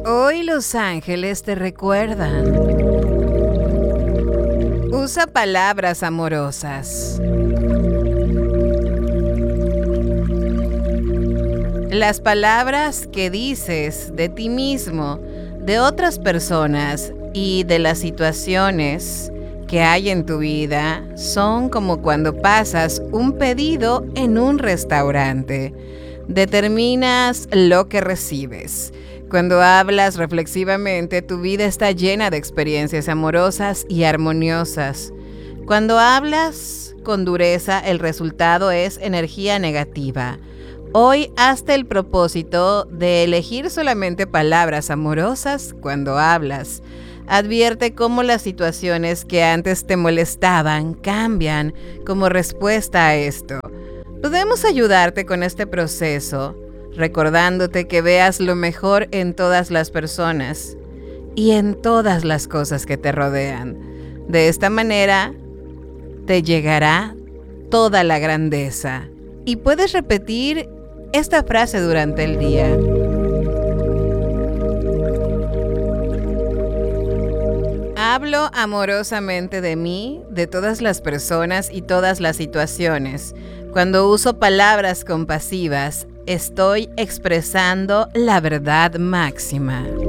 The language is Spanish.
Hoy los ángeles te recuerdan. Usa palabras amorosas. Las palabras que dices de ti mismo, de otras personas y de las situaciones que hay en tu vida son como cuando pasas un pedido en un restaurante. Determinas lo que recibes. Cuando hablas reflexivamente, tu vida está llena de experiencias amorosas y armoniosas. Cuando hablas con dureza, el resultado es energía negativa. Hoy hazte el propósito de elegir solamente palabras amorosas cuando hablas. Advierte cómo las situaciones que antes te molestaban cambian como respuesta a esto. Podemos ayudarte con este proceso, recordándote que veas lo mejor en todas las personas y en todas las cosas que te rodean. De esta manera, te llegará toda la grandeza. Y puedes repetir esta frase durante el día. Hablo amorosamente de mí, de todas las personas y todas las situaciones. Cuando uso palabras compasivas, estoy expresando la verdad máxima.